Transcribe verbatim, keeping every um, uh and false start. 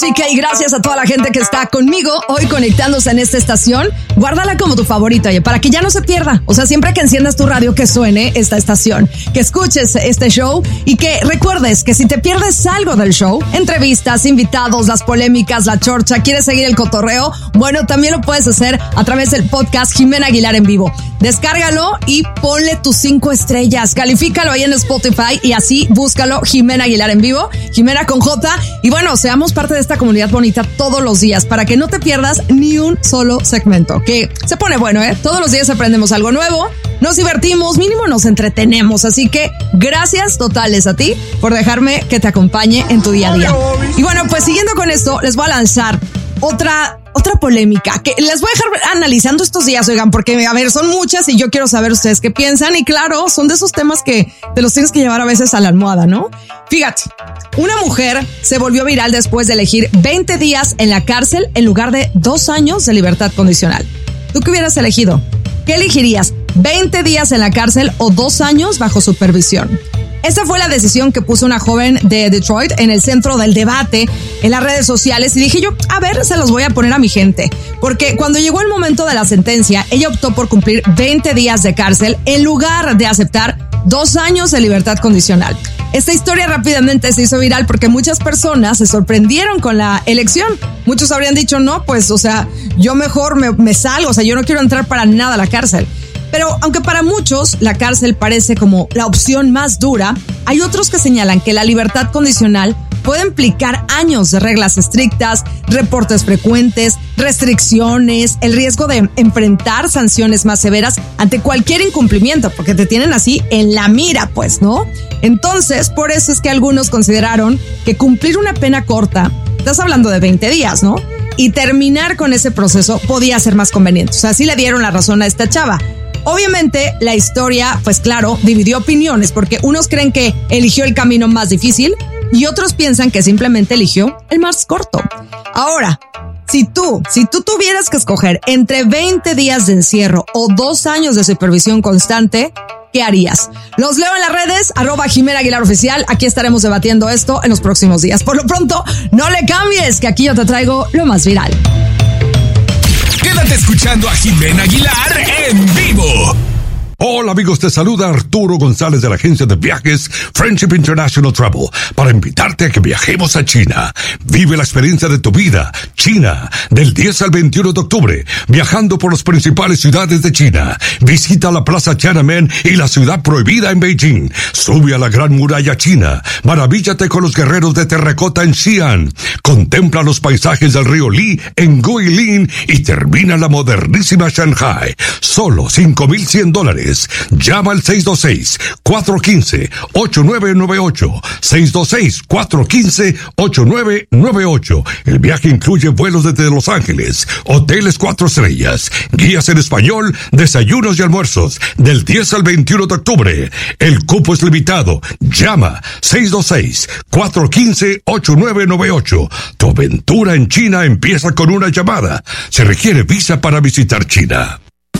Chica, y gracias a toda la gente que está conmigo hoy conectándose en esta estación. Guárdala como tu favorita, oye, para que ya no se pierda. O sea, siempre que enciendas tu radio, que suene esta estación, que escuches este show y que recuerdes que si te pierdes algo del show, entrevistas, invitados, las polémicas, la chorcha, quieres seguir el cotorreo, bueno, también lo puedes hacer a través del podcast Jimena Aguilar en Vivo. Descárgalo y ponle tus cinco estrellas. Califícalo ahí en Spotify y así búscalo Jimena Aguilar en Vivo, Jimena con J. Y bueno, seamos parte de esta comunidad bonita todos los días para que no te pierdas ni un solo segmento, que se pone bueno, ¿eh? Todos los días aprendemos algo nuevo, nos divertimos, mínimo nos entretenemos. Así que gracias totales a ti por dejarme que te acompañe en tu día a día. Y bueno, pues siguiendo con esto, les voy a lanzar otra... Otra polémica que les voy a dejar analizando estos días, oigan, porque, a ver, son muchas y yo quiero saber ustedes qué piensan. Y claro, son de esos temas que te los tienes que llevar a veces a la almohada, ¿no? Fíjate, una mujer se volvió viral después de elegir veinte días en la cárcel en lugar de dos años de libertad condicional. ¿Tú qué hubieras elegido? ¿Qué elegirías? ¿veinte días en la cárcel o dos años bajo supervisión? Esta fue la decisión que puso una joven de Detroit en el centro del debate en las redes sociales y dije yo, a ver, se los voy a poner a mi gente. Porque cuando llegó el momento de la sentencia, ella optó por cumplir veinte días de cárcel en lugar de aceptar dos años de libertad condicional. Esta historia rápidamente se hizo viral porque muchas personas se sorprendieron con la elección. Muchos habrían dicho, no, pues, o sea, yo mejor me, me salgo, o sea, yo no quiero entrar para nada a la cárcel. Pero aunque para muchos la cárcel parece como la opción más dura, hay otros que señalan que la libertad condicional puede implicar años de reglas estrictas, reportes frecuentes, restricciones, el riesgo de enfrentar sanciones más severas ante cualquier incumplimiento, porque te tienen así en la mira, pues, ¿no? Entonces, por eso es que algunos consideraron que cumplir una pena corta, estás hablando de veinte días, ¿no? Y terminar con ese proceso podía ser más conveniente. O sea, sí le dieron la razón a esta chava. Obviamente, la historia, pues claro, dividió opiniones porque unos creen que eligió el camino más difícil y otros piensan que simplemente eligió el más corto. Ahora, si tú, si tú tuvieras que escoger entre veinte días de encierro o dos años de supervisión constante, ¿qué harías? Los leo en las redes, arroba Jimena Aguilar Oficial. Aquí estaremos debatiendo esto en los próximos días. Por lo pronto, no le cambies, que aquí yo te traigo lo más viral. Quédate escuchando a Jimena Aguilar en vivo. Hola amigos, te saluda Arturo González de la agencia de viajes Friendship International Travel para invitarte a que viajemos a China. Vive la experiencia de tu vida, China, del diez al veintiuno de octubre, viajando por las principales ciudades de China. Visita la Plaza Tiananmen y la ciudad prohibida en Beijing. Sube a la Gran Muralla China. Maravíllate con los guerreros de terracota en Xi'an. Contempla los paisajes del río Li en Guilin y termina la modernísima Shanghai. Solo cinco mil cien dólares. Llama al seis dos seis, cuatro uno cinco, ocho nueve nueve ocho. seis dos seis, cuatro uno cinco, ocho nueve nueve ocho. El viaje incluye vuelos desde Los Ángeles, hoteles cuatro estrellas, guías en español, desayunos y almuerzos, del diez al veintiuno de octubre. El cupo es limitado. Llama seis dos seis, cuatro uno cinco, ocho nueve nueve ocho. Tu aventura en China empieza con una llamada. Se requiere visa para visitar China.